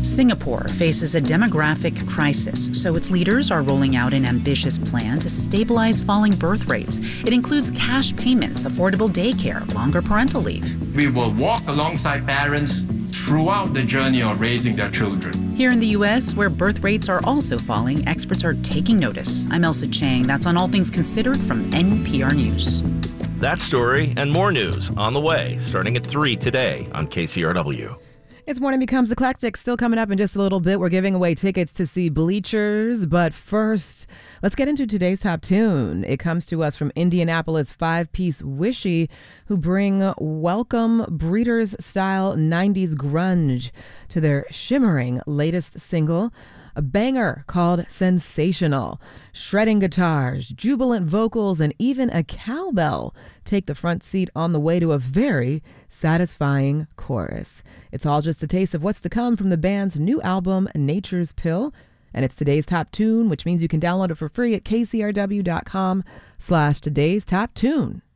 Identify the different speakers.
Speaker 1: Singapore faces a demographic crisis, so its leaders are rolling out an ambitious plan to stabilize falling birth rates. It includes cash payments, affordable daycare, longer parental leave.
Speaker 2: We will walk alongside parents throughout the journey of raising their children.
Speaker 1: Here in the U.S., where birth rates are also falling, experts are taking notice. I'm Elsa Chang. That's on All Things Considered from NPR News.
Speaker 3: That story and more news on the way, starting at 3 today on KCRW.
Speaker 4: It's Morning Becomes Eclectic. Still coming up in just a little bit. We're giving away tickets to see Bleachers. But first, let's get into today's top tune. It comes to us from Indianapolis 5-piece Wishy, who bring welcome Breeders-style 90s grunge to their shimmering latest single, a banger called Sensational. Shredding guitars, jubilant vocals, and even a cowbell take the front seat on the way to a very satisfying chorus. It's all just a taste of what's to come from the band's new album, Nature's Pill. And it's today's top tune, which means you can download it for free at kcrw.com/today's top tune.